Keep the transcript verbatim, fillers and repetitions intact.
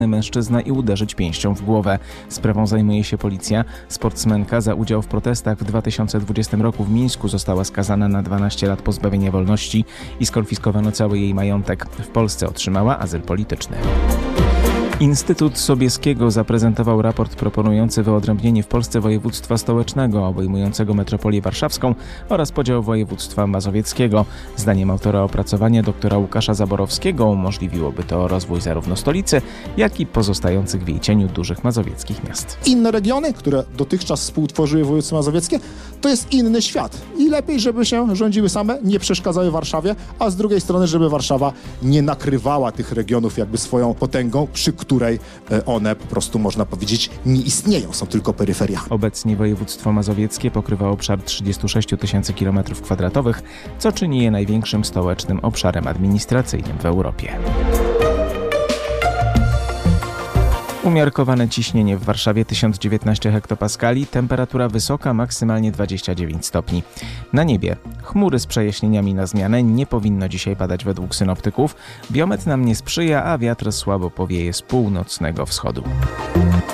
mężczyzna i uderzyć pięścią w głowę. Sprawą zajmuje się policja. Sportsmenka za udział w protestach w dwa tysiące dwudziestym roku w Mińsku została skazana na dwanaście lat pozbawienia wolności i skonfiskowano cały jej majątek. W Polsce otrzymała azyl polityczny. Instytut Sobieskiego zaprezentował raport proponujący wyodrębnienie w Polsce województwa stołecznego, obejmującego metropolię warszawską oraz podział województwa mazowieckiego. Zdaniem autora opracowania doktora Łukasza Zaborowskiego umożliwiłoby to rozwój zarówno stolicy, jak i pozostających w jej cieniu dużych mazowieckich miast. Inne regiony, które dotychczas współtworzyły województwo mazowieckie, to jest inny świat. I lepiej, żeby się rządziły same, nie przeszkadzały Warszawie, a z drugiej strony, żeby Warszawa nie nakrywała tych regionów jakby swoją potęgą, przy której one po prostu, można powiedzieć, nie istnieją, są tylko peryferia. Obecnie województwo mazowieckie pokrywa obszar trzydzieści sześć tysięcy kilometrów kwadratowych, co czyni je największym stołecznym obszarem administracyjnym w Europie. Umiarkowane ciśnienie w Warszawie tysiąc dziewiętnaście hektopaskali, temperatura wysoka, maksymalnie dwadzieścia dziewięć stopni. Na niebie chmury z przejaśnieniami na zmianę, nie powinno dzisiaj padać według synoptyków. Biometr nam nie sprzyja, a wiatr słabo powieje z północnego wschodu.